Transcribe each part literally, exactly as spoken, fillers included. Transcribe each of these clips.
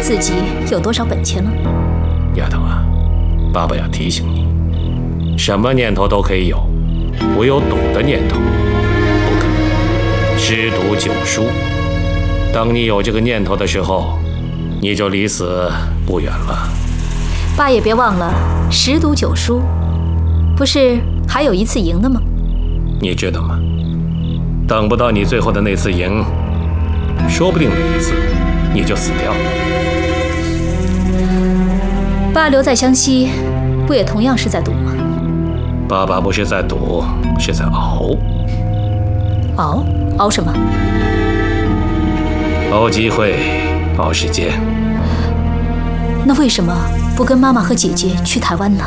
自己有多少本钱了？ 丫头啊，爸爸要提醒你，什么念头都可以有，唯有赌的念头不可。十赌九输，当你有这个念头的时候，你就离死不远了。 爸也别忘了，十赌九输，不是还有一次赢的吗？ 你知道吗？等不到你最后的那次赢，说不定哪一次你就死掉了。 爸留在湘西，不也同样是在赌吗？ 爸爸不是在赌，是在熬。 熬？熬什么？ 熬机会，熬时间。 那为什么不跟妈妈和姐姐去台湾呢？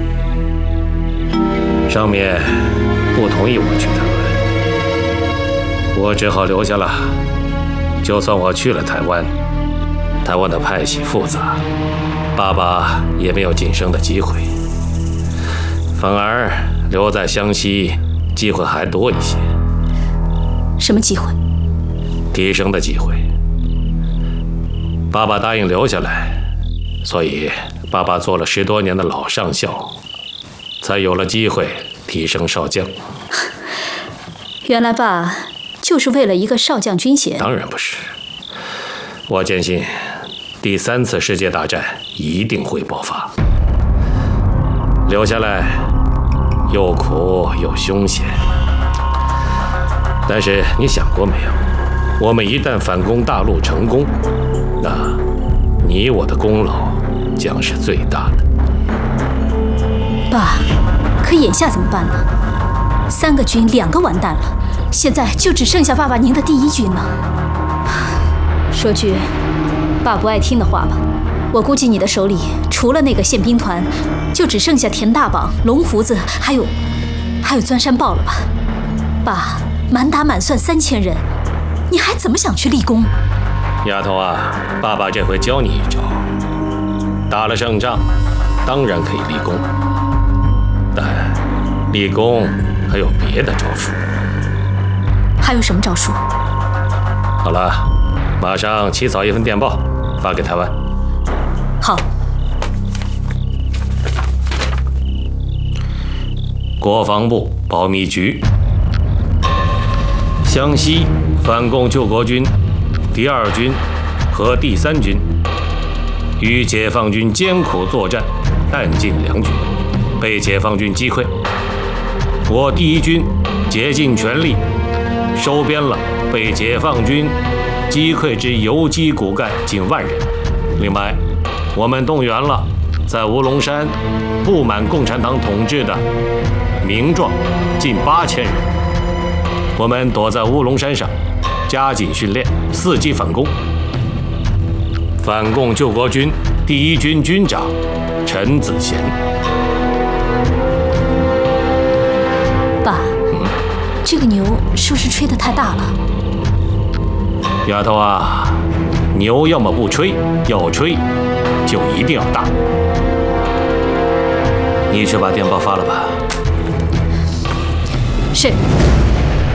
上面不同意我去台湾，我只好留下了。就算我去了台湾，台湾的派系复杂，爸爸也没有晋升的机会，反而留在湘西机会还多一些。 什么机会？ 提升的机会。爸爸答应留下来，所以爸爸做了十多年的老上校，才有了机会提升少将。 原来爸就是为了一个少将军衔？ 当然不是，我坚信第三次世界大战一定会爆发。留下来又苦又凶险，但是你想过没有，我们一旦反攻大陆成功，那你我的功劳将是最大的。 爸，可眼下怎么办呢？三个军，两个完蛋了，现在就只剩下爸爸您的第一军了。说句爸不爱听的话吧，我估计你的手里除了那个宪兵团，就只剩下田大绑、龙胡子，还有还有钻山豹了吧？爸，满打满算三千人，你还怎么想去立功？ 丫头啊，爸爸这回教你一招，打了胜仗，当然可以立功，但立功还有别的招数。 还有什么招数？ 好了，马上起草一份电报，发给台湾。 好。 国防部保密局，湘西反共救国军第二军和第三军与解放军艰苦作战，弹尽粮绝，被解放军击溃。我第一军竭尽全力收编了被解放军击溃之游击骨干近万人。另外，我们动员了在乌龙山不满共产党统治的民壮近八千人。我们躲在乌龙山上，加紧训练，伺机反攻。反共救国军第一军军长陈子贤。 爸，嗯，这个牛是不是吹得太大了？ 丫头啊，牛要么不吹，要吹就一定要大。你去把电报发了吧。 是。